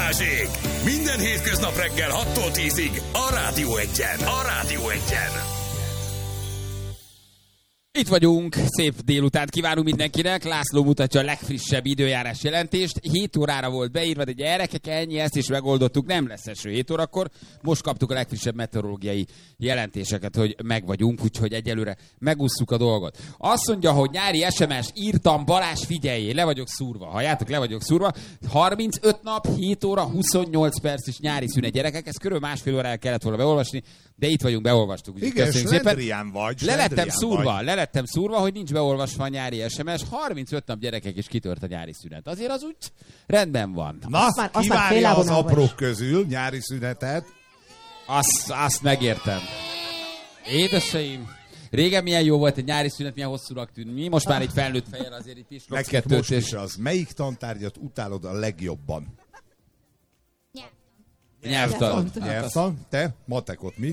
Balázsék! Minden hétköznap reggel 6-tól 10-ig a Rádió Egyen. A Rádió Egyen. Itt vagyunk, szép délutánt kívánunk mindenkinek. László mutatja a legfrissebb időjárás jelentést. 7 órára volt beírva, de gyerekek, ennyi, ezt is megoldottuk, nem lesz eső 7 órakor. Most kaptuk a legfrissebb meteorológiai jelentéseket, hogy meg vagyunk, úgyhogy egyelőre megússzuk a dolgot. Azt mondja, hogy nyári SMS, írtam, Balázs, figyeljé, le vagyok szúrva. Halljátok, le vagyok szúrva. 35 nap, 7 óra, 28 perc is nyári szünet, gyerekek. Ezt körülbelül másfél órára kellett volna beolvasni, de itt vagyunk, beolvastuk. Igen, Slendrián vagy. Lelettem szúrva, hogy nincs beolvasva a nyári SMS. 35 nap, gyerekek, és kitört a nyári szünet. Azért az úgy rendben van. Na, kivárja az aprók közül nyári szünetet. Azt megértem. Édeseim, régen milyen jó volt egy nyári szünet, milyen hosszúnak tűnt. Mi most már egy felnőtt fejjel azért itt is. Neked most is az. Melyik tantárgyat utálod a legjobban? Nyelvtan. Te? Matekot mi?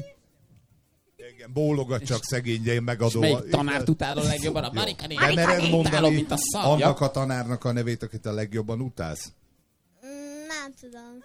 Igen, bólogat csak szegény, de én megadom. Melyik tanárt utálod a legjobban? A Marika néni. Mered mondani mint a szar. annak a tanárnak a nevét, akit a legjobban utálsz? Nem tudom.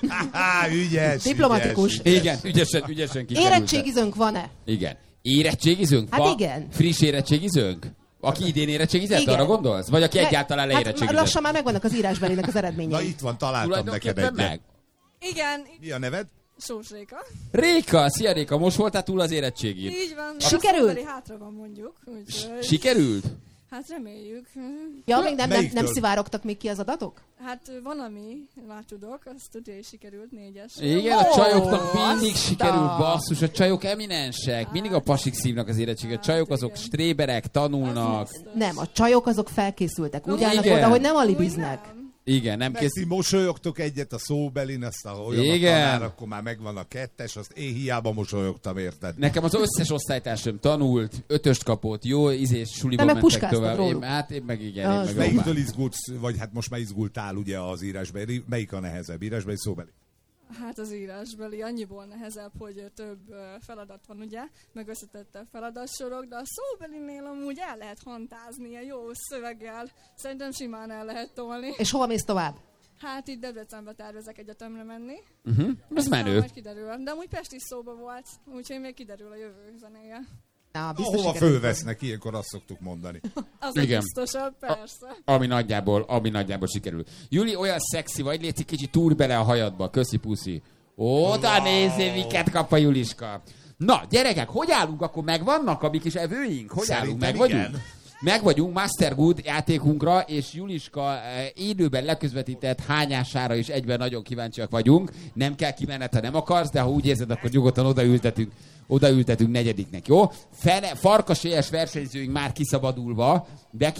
Ügyes. Diplomatikus. Igen, ügyesen kikerült. Érettségizőnk van-e? Igen. Érettségizőnk? Hát igen. Friss érettségizőnk? Aki idén érettségizett, igen. arra gondolsz? Vagy aki egyáltalán leérettségizett? Lassan már megvannak az írásbelének az eredményei. Na itt van, találtam neked egyet. Meg. Igen. Mi a neved? Sós Réka. Réka, szia Réka, most voltál túl az érettségén. Így van. Sikerült? Hátra van mondjuk. Úgyhogy... Sikerült? Hát reméljük. Ja, még nem szivárogtak még ki az adatok? Hát van, ami már tudok, azt tudja, hogy sikerült 4-es. Igen, a csajoknak mindig sikerült, basszus, a csajok eminensek, mindig a pasik szívnak az érettséget. A csajok azok stréberek, tanulnak. Nem, a csajok azok felkészültek, úgy állnak igen. oda, hogy nem alibiznek. Igen, nem kész. Ti mosolyogtok egyet a szóbelin, aztán olyan igen. a tanár, akkor már megvan a 2-es, azt én hiába mosolyogtam, érted? Nekem az összes osztálytársam tanult, 5-öst kapott, jó ízés, suliban mentek tovább. Én meg igen. Melyiktől izgultsz, vagy hát most már izgultál ugye az írásbeli, melyik a nehezebb, írásbeli, szóbeli? Hát az írásbeli annyiból nehezebb, hogy több feladat van, ugye, meg összetettebb feladatsorok, de a szóbelinél amúgy el lehet fantázni ilyen jó szöveggel. Szerintem simán el lehet tolni. És hova mész tovább? Hát itt Debrecenbe tervezek egyetemre menni. Ez menő. Majd kiderül. De amúgy Pest is szóba volt, úgyhogy még kiderül a jövő zenéje. Hova fölvesznek, ilyenkor azt szoktuk mondani. Az igen. Biztosabb, persze. Ami nagyjából sikerül. Juli, olyan szexi vagy, légy kicsit túr bele a hajadba. Köszi, puszi. Oda nézzé, miket kap a Juliska. Na, gyerekek, hogy állunk? Akkor megvannak a mi kis evőink? Hogy állunk? Meg vagyunk? Meg vagyunk Master Good játékunkra, és Juliska élőben leközvetített hányására is egyben nagyon kíváncsiak vagyunk. Nem kell kimenned, ha nem akarsz, de ha úgy érzed, akkor nyugodtan odaültetünk negyediknek, jó? Farkasélyes versenyzőink már kiszabadulva,